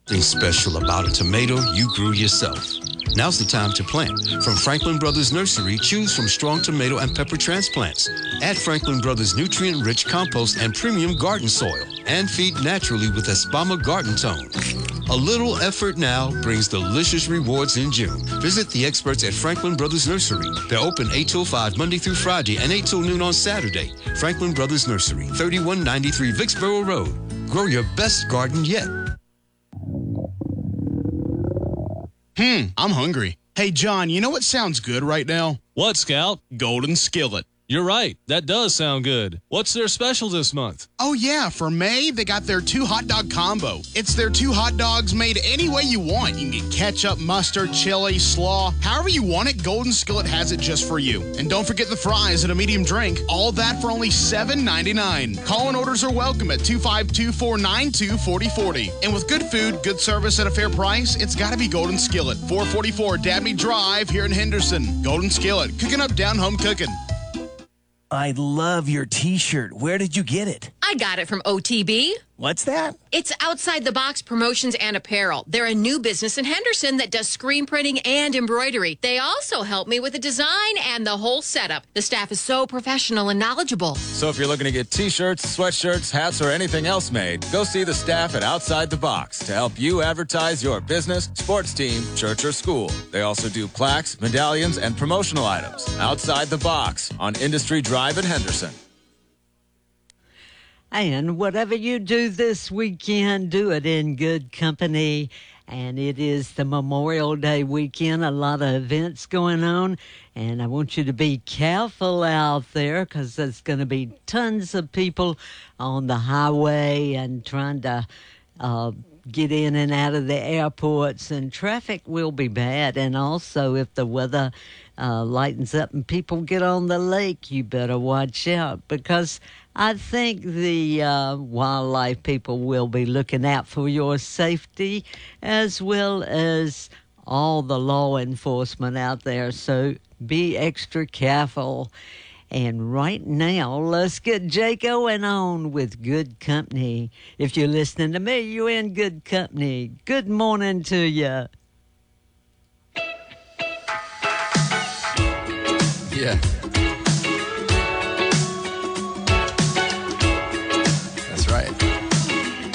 Something special about a tomato you grew yourself. Now's the time to plant. From Franklin Brothers Nursery, choose from strong tomato and pepper transplants. Add Franklin Brothers nutrient-rich compost and premium garden soil. And feed naturally with Espama Garden Tone. A little effort now brings delicious rewards in June. Visit the experts at Franklin Brothers Nursery. They're open 8 till 5 Monday through Friday and 8 till noon on Saturday. Franklin Brothers Nursery, 3193 Vicksboro Road. Grow your best garden yet. I'm hungry. Hey, John, you know what sounds good right now? What, Scout? Golden Skillet. You're right. That does sound good. What's their special this month? Oh, yeah. For May, they got their 2 hot dog combo. It's their 2 hot dogs made any way you want. You can get ketchup, mustard, chili, slaw. However you want it, Golden Skillet has it just for you. And don't forget the fries and a medium drink. All that for only $7.99. Call and orders are welcome at 252-492-4040. And with good food, good service at a fair price, it's got to be Golden Skillet. 444 Dabney Drive here in Henderson. Golden Skillet. Cooking up down home cooking. I love your T-shirt. Where did you get it? I got it from OTB. What's that? It's Outside the Box Promotions and Apparel. They're a new business in Henderson that does screen printing and embroidery. They also help me with the design and the whole setup. The staff is so professional and knowledgeable. So if you're looking to get T-shirts, sweatshirts, hats, or anything else made, go see the staff at Outside the Box to help you advertise your business, sports team, church, or school. They also do plaques, medallions, and promotional items. Outside the Box on Industry Drive in Henderson. And whatever you do this weekend, do it in good company. And it is the Memorial Day weekend, a lot of events going on. And I want you to be careful out there because there's going to be tons of people on the highway and trying to get in and out of the airports. And traffic will be bad. And also if the weather lightens up and people get on the lake, you better watch out because I think the wildlife people will be looking out for your safety as well as all the law enforcement out there. So be extra careful. And right now, let's get Jake Owen on with Good Company. If you're listening to me, you're in good company. Good morning to you. Yeah.